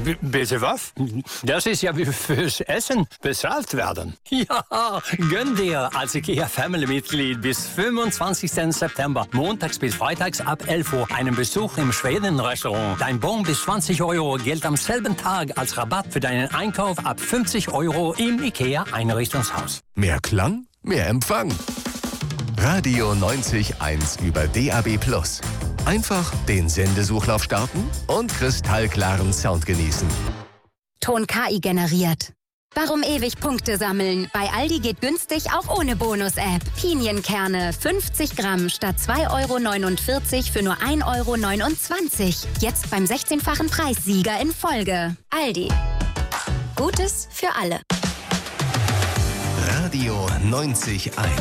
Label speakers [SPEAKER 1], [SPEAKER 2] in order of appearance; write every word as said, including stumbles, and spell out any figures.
[SPEAKER 1] B- Bitte was? Das ist ja wie fürs Essen bezahlt werden.
[SPEAKER 2] Ja, gönn dir als IKEA Family-Mitglied bis fünfundzwanzigsten September, montags bis freitags ab elf Uhr, einen Besuch im Schweden-Restaurant. Dein Bon bis zwanzig Euro gilt am selben Tag als Rabatt für deinen Einkauf ab fünfzig Euro im IKEA-Einrichtungshaus.
[SPEAKER 3] Mehr Klang, mehr Empfang. Radio neunzig Komma eins über D A B plus. Einfach den Sendesuchlauf starten und kristallklaren Sound genießen.
[SPEAKER 4] Ton K I generiert. Warum ewig Punkte sammeln? Bei Aldi geht günstig auch ohne Bonus-App. Pinienkerne fünfzig Gramm statt zwei Euro neunundvierzig für nur ein Euro neunundzwanzig. Jetzt beim sechzehnfachen Preissieger in Folge. Aldi. Gutes für alle.
[SPEAKER 3] Radio neunzig Komma eins